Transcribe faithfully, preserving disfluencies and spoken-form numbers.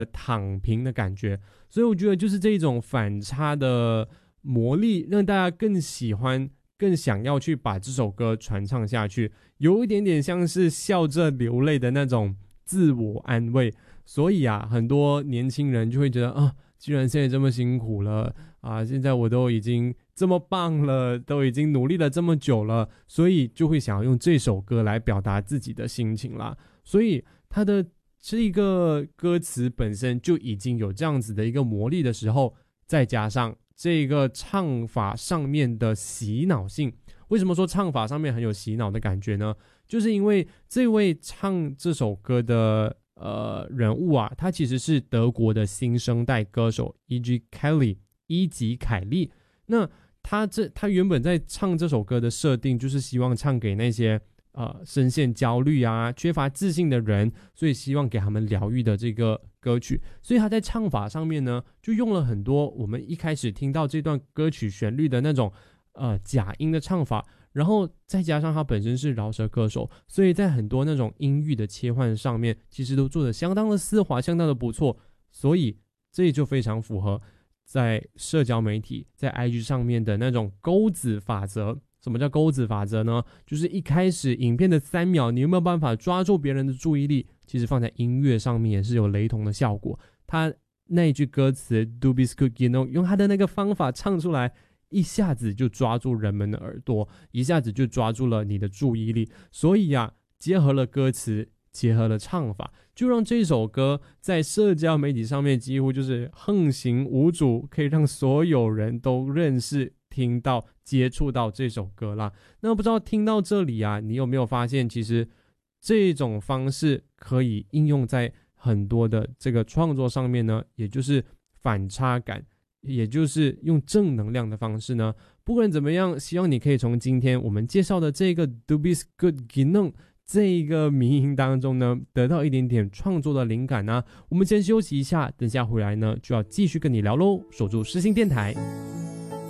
躺平的感觉。所以我觉得就是这种反差的魔力，让大家更喜欢更想要去把这首歌传唱下去，有一点点像是笑着流泪的那种自我安慰。所以啊，很多年轻人就会觉得啊，既然现在这么辛苦了啊，现在我都已经这么棒了，都已经努力了这么久了，所以就会想要用这首歌来表达自己的心情啦。所以它的这个歌词本身就已经有这样子的一个魔力的时候，再加上这个唱法上面的洗脑性。为什么说唱法上面很有洗脑的感觉呢？就是因为这位唱这首歌的呃人物啊，他其实是德国的新生代歌手 E G Kelly 伊吉凯利。那他这他原本在唱这首歌的设定就是希望唱给那些呃深陷焦虑啊、缺乏自信的人，所以希望给他们疗愈的这个歌曲。所以他在唱法上面呢，就用了很多我们一开始听到这段歌曲旋律的那种呃假音的唱法，然后再加上他本身是饶舌歌手，所以在很多那种音域的切换上面，其实都做得相当的丝滑，相当的不错。所以这就非常符合在社交媒体在 I G 上面的那种钩子法则。什么叫钩子法则呢？就是一开始影片的三秒，你有没有办法抓住别人的注意力，其实放在音乐上面也是有雷同的效果。他那一句歌词 Du bist gut genug 用他的那个方法唱出来，一下子就抓住人们的耳朵，一下子就抓住了你的注意力。所以啊，结合了歌词，结合了唱法，就让这首歌在社交媒体上面几乎就是横行无阻，可以让所有人都认识、听到、接触到这首歌啦。那不知道听到这里啊，你有没有发现其实这种方式可以应用在很多的这个创作上面呢？也就是反差感，也就是用正能量的方式呢。不管怎么样，希望你可以从今天我们介绍的这个 Du bist gut genug 这一个迷音当中呢，得到一点点创作的灵感啊。我们先休息一下，等下回来呢就要继续跟你聊喽。守住世新电台。